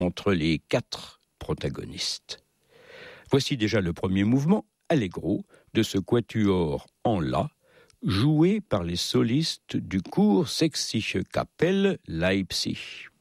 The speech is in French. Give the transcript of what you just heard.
entre les 4 protagonistes. Voici déjà le premier mouvement, Allegro, de ce quatuor en La, joué par les solistes du Kursächsische Kapelle Leipzig.